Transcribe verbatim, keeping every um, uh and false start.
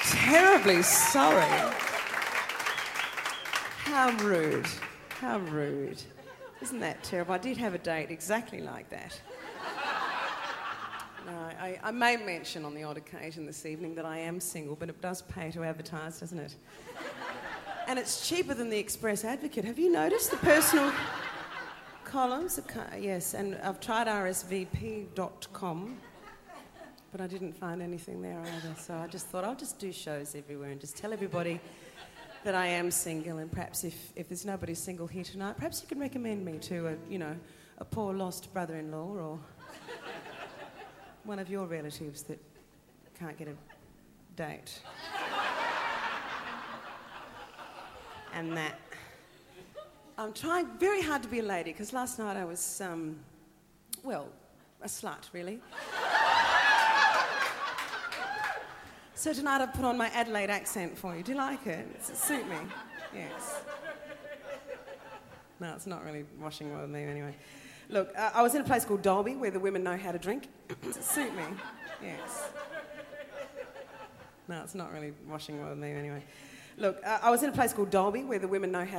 terribly sorry. How rude. How rude. Isn't that terrible? I did have a date exactly like that. No, I, I may mention on the odd occasion this evening that I am single, but it does pay to advertise, doesn't it? And it's cheaper than the Express Advocate. Have you noticed the personal columns? Yes, and I've tried R S V P dot com, but I didn't find anything there either. So I just thought I'll just do shows everywhere and just tell everybody that I am single, and perhaps if, if there's nobody single here tonight, perhaps you can recommend me to a, you know, a poor lost brother-in-law or one of your relatives that can't get a date. And that. I'm trying very hard to be a lady, because last night I was, um, well, a slut, really. So tonight I've put on my Adelaide accent for you. Do you like it? Does it suit me? Yes. No, it's not really washing well with me anyway. Look, uh, I was in a place called Dalby where the women know how to drink. Does it suit me? Yes. No, it's not really washing well with me anyway. Look, uh, I was in a place called Dalby where the women know how